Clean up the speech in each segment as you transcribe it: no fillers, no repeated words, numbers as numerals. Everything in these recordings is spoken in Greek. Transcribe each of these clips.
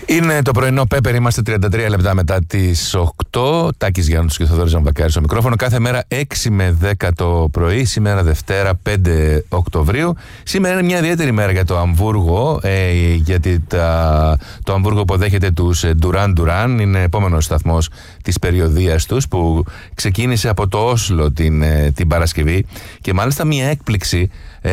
Είναι το πρωινό Πέπερ, είμαστε 33 λεπτά μετά τις 8. Τάκης Γιάννους και Θοδωρής Ζαμβακάρης στο μικρόφωνο. Κάθε μέρα 6 με 10 το πρωί. Σήμερα Δευτέρα 5 Οκτωβρίου. Σήμερα είναι μια ιδιαίτερη μέρα για το Αμβούργο, γιατί το Αμβούργο υποδέχεται τους Duran Duran. Είναι επόμενος σταθμός της περιοδείας τους, που ξεκίνησε από το Όσλο την Παρασκευή. Και μάλιστα μια έκπληξη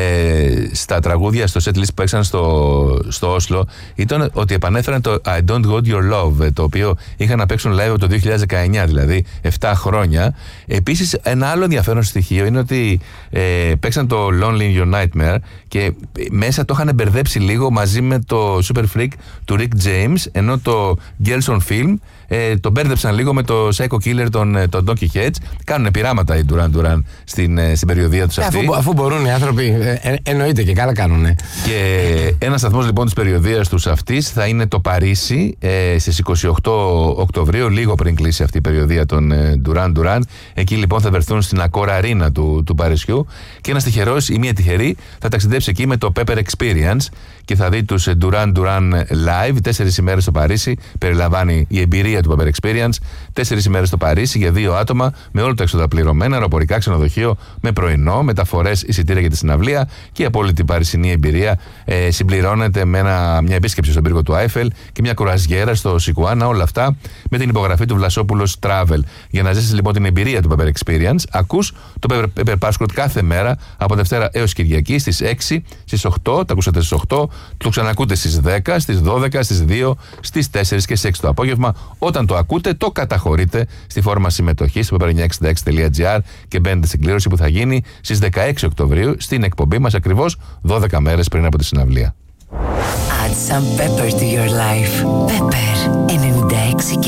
στα τραγούδια, στο setlist που έξαν στο Όσλο, ήταν ότι επανέφεραν το I Don't Want Your Love, το οποίο είχαν να παίξουν live το 2019, δηλαδή 7 χρόνια. Επίσης, ένα άλλο ενδιαφέρον στοιχείο είναι ότι παίξαν το Lonely in Your Nightmare και μέσα το είχαν μπερδέψει λίγο μαζί με το Super Freak του Rick James, ενώ το Girls on Film το μπέρδεψαν λίγο με το Psycho Killer των Donkey Heads. Κάνουν πειράματα οι Duran Duran στην περιοδεία τους αυτή. Αφού μπορούν οι άνθρωποι, εννοείται, και καλά κάνουνε. Και ένας σταθμός λοιπόν της περιοδείας τους αυτής θα είναι το Παρίσι στις 28 Οκτωβρίου, λίγο πριν κλείσει αυτή η περιοδεία των Duran Duran. Εκεί λοιπόν θα βρεθούν στην Accor Arena του Παρισιού, και ένας τυχερός ή μια τυχερή θα ταξιδέψει εκεί με το Pepper Experience και θα δει τους Duran Duran live. 4 ημέρες στο Παρίσι, περιλαμβάνει η εμπειρία του Pepper Experience. 4 ημέρες στο Παρίσι για 2 άτομα, με όλα τα έξοδα πληρωμένα, αεροπορικά, ξενοδοχείο, με πρωινό, μεταφορές, εισιτήρια για τη συναυλία, και η απόλυτη παρισινή εμπειρία συμπληρώνεται με μια επίσκεψη στον πύργο του Άιφελ και μια κουραζιέρα στο Σικουάνα. Όλα αυτά με την υπογραφή του Βλασόπουλος Travel. Για να ζήσεις λοιπόν την εμπειρία του Pepper Experience, ακούς το Pepper Passport κάθε μέρα από Δευτέρα έως Κυριακή στις 6, στις 8, τα ακούσατε στις 8, το ξανακούτε στις 10, στις 12, στις 2, στις 4 και στις 6 το απόγευμα. Όταν το ακούτε, το καταχωρείτε στη φόρμα συμμετοχής στο pepper966.gr και μπαίνετε στην κλήρωση που θα γίνει στις 16 Οκτωβρίου στην εκπομπή μας, ακριβώς 12 μέρες πριν από τη συναυλία. Add some pepper to your life. Pepper.